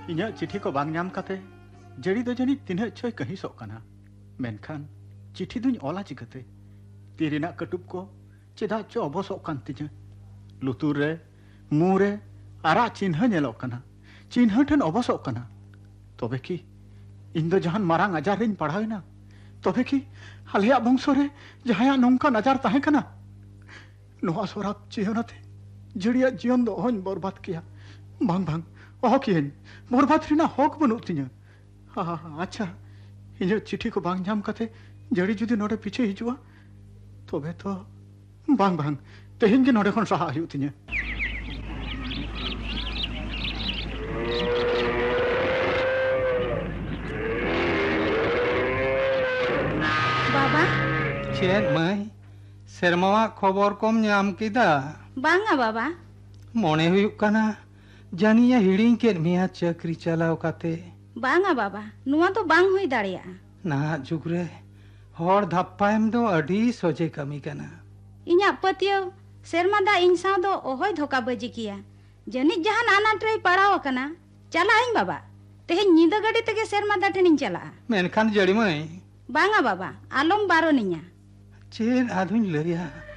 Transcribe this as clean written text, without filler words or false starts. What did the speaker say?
इन्हें चिट्ठी को बांग नाम काते जड़ी दो जनी तिन्हें छोय कहीं सोकना मेनखान चिट्ठी दुñ ओला चिकते तीरिना कटुब को चेदा चो अबसोक कान तिញलुतुर रे मुंह रे आरा चिन्ह नेलोक कना चिन्ह ठन अबसोक कना तबे की इन दो जहान मारांग आजार रिन पढ़ावेना तबे की हालिया बंशो रे जहाया नोंका नजार ताहे कना नोआ सोराब जीवनते जड़िया जीवन दो होन बर्बाद किया बांग बांग ओहकियन बर्बाद रिना हक बनुक तिញअच्छा इन चिट्ठी को बांग नाम काते जड़ी जुदी नोडे पीछे हिजुआ तबे तो बांग बांग तेहिन के नोडे खन सहा हिउ तिញ बाबा चेद मई सेरमावा खबर कम नाम किदा बांगा बाबा मोने हुयुक कना जानिया हिड़िंग के मिया चक्री चलाव काते बांगा बाबा नुआ तो बांग हुई दाड़िया ना जुग रे हर धप्पाएम दो अडी सोजे कमी कना इन्या पतियो सेरमा दा इंसा दो ओहोय धोखा बजी किया जनिक जहान आनाट रे पड़ाव कना चला आइन बाबा तेहे नींद गड़ी तके सेरमा दा ठेनिन चला मेनखान जड़ी मई बांगा बाबा आलम बारो निया चेर आधुन लरिया